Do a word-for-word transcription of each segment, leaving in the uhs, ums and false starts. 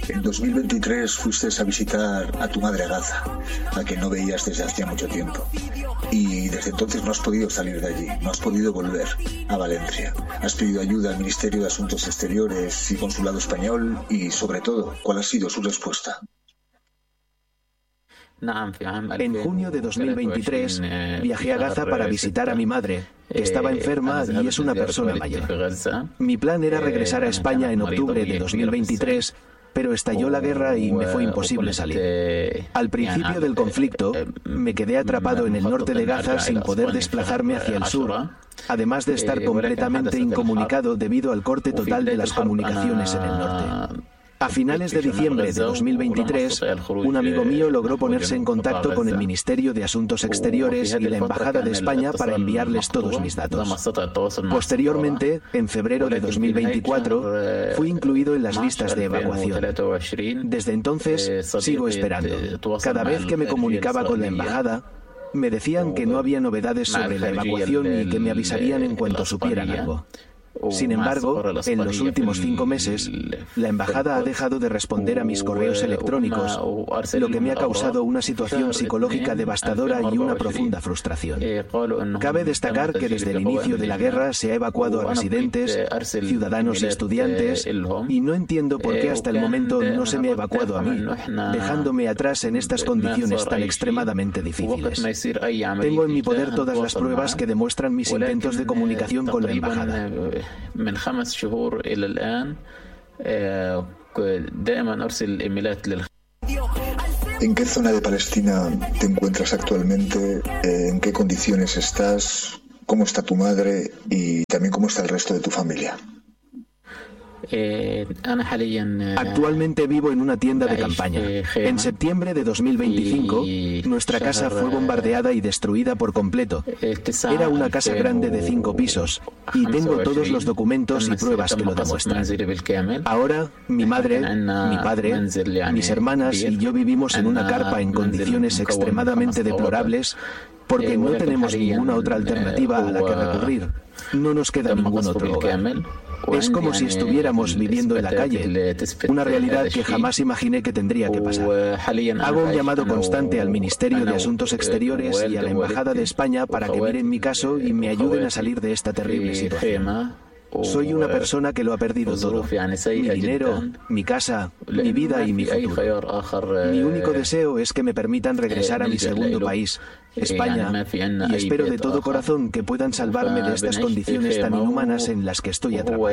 En dos mil veintitrés fuiste a visitar a tu madre a Gaza, a quien no veías desde hacía mucho tiempo. Y desde entonces no has podido salir de allí, no has podido volver a Valencia. Has pedido ayuda al Ministerio de Asuntos Exteriores y Consulado Español y, sobre todo, ¿cuál ha sido su respuesta? En junio de dos mil veintitrés viajé a Gaza para visitar a mi madre, que estaba enferma y es una persona mayor. Mi plan era regresar a España en octubre de dos mil veintitrés, pero estalló la guerra y me fue imposible salir. Al principio del conflicto, me quedé atrapado en el norte de Gaza sin poder desplazarme hacia el sur, además de estar completamente incomunicado debido al corte total de las comunicaciones en el norte. A finales de diciembre de dos mil veintitrés, un amigo mío logró ponerse en contacto con el Ministerio de Asuntos Exteriores y la Embajada de España para enviarles todos mis datos. Posteriormente, en febrero de dos mil veinticuatro, fui incluido en las listas de evacuación. Desde entonces, sigo esperando. Cada vez que me comunicaba con la Embajada, me decían que no había novedades sobre la evacuación y que me avisarían en cuanto supieran algo. Sin embargo, en los últimos cinco meses, la embajada ha dejado de responder a mis correos electrónicos, lo que me ha causado una situación psicológica devastadora y una profunda frustración. Cabe destacar que desde el inicio de la guerra se ha evacuado a residentes, ciudadanos y estudiantes, y no entiendo por qué hasta el momento no se me ha evacuado a mí, dejándome atrás en estas condiciones tan extremadamente difíciles. Tengo en mi poder todas las pruebas que demuestran mis intentos de comunicación con la embajada. من خمس شهور إلى الآن دائما أرسل إيميلات لل ¿En qué zona de Palestina te encuentras actualmente? ¿En qué condiciones estás? ¿Cómo está tu madre? Y también cómo está el resto de tu familia. Actualmente vivo en una tienda de campaña. En septiembre de dos mil veinticinco, nuestra casa fue bombardeada y destruida por completo. Era una casa grande de cinco pisos y tengo todos los documentos y pruebas que lo demuestran. Ahora, mi madre, mi padre, mis hermanas y yo vivimos en una carpa en condiciones extremadamente deplorables porque no tenemos ninguna otra alternativa a la que recurrir. No nos queda ningún otro hogar. Es como si estuviéramos viviendo en la calle, una realidad que jamás imaginé que tendría que pasar. Hago un llamado constante al Ministerio de Asuntos Exteriores y a la Embajada de España para que miren mi caso y me ayuden a salir de esta terrible situación. Soy una persona que lo ha perdido todo. Mi dinero, mi casa, mi vida y mi futuro. Mi único deseo es que me permitan regresar a mi segundo país, España, y espero de todo corazón que puedan salvarme de estas condiciones tan inhumanas en las que estoy atrapado.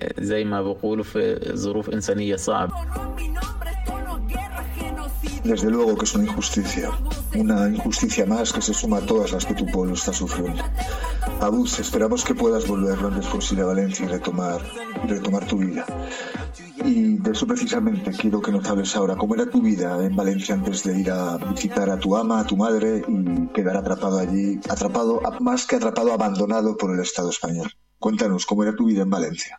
Desde luego que es una injusticia, una injusticia más que se suma a todas las que tu pueblo está sufriendo. Aboud, esperamos que puedas volver lo antes posible a Valencia y retomar, y retomar tu vida. Y de eso precisamente quiero que nos hables ahora. ¿Cómo era tu vida en Valencia antes de ir a visitar a tu ama, a tu madre y quedar atrapado allí, atrapado, más que atrapado, abandonado por el Estado español? Cuéntanos, ¿cómo era tu vida en Valencia?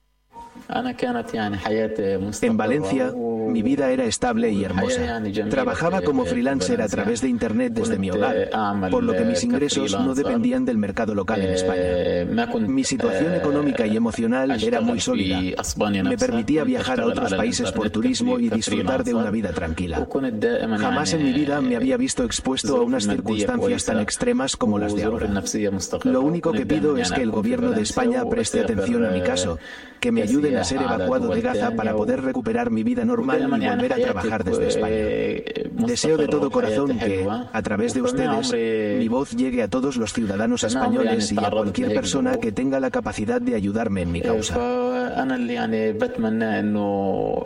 En Valencia, mi vida era estable y hermosa. Trabajaba como freelancer a través de Internet desde mi hogar, por lo que mis ingresos no dependían del mercado local en España. Mi situación económica y emocional era muy sólida. Me permitía viajar a otros países por turismo y disfrutar de una vida tranquila. Jamás en mi vida me había visto expuesto a unas circunstancias tan extremas como las de ahora. Lo único que pido es que el gobierno de España preste atención a mi caso, que me ayuden a ser evacuado de Gaza para poder recuperar mi vida normal y volver a trabajar desde España. Deseo de todo corazón que, a través de ustedes, mi voz llegue a todos los ciudadanos españoles y a cualquier persona que tenga la capacidad de ayudarme en mi causa.